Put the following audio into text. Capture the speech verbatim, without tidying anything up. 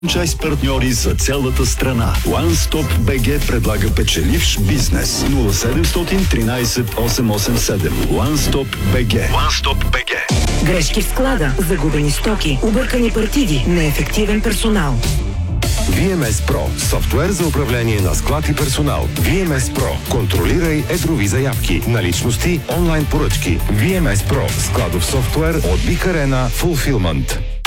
Франчайз партньори за цялата страна. OneStop би джи предлага печеливш бизнес. нула седемстотин тринайсет осемстотин осемдесет и седем. OneStop би джи. OneStop би джи. Грешки в склада, загубени стоки, объркани партиди, неефективен персонал. ви ем ес Pro – софтуер за управление на склад и персонал. ви ем ес Pro – контролирай едрови заявки, наличности, онлайн поръчки. ви ем ес Pro – складов софтуер от Big Arena Fulfillment.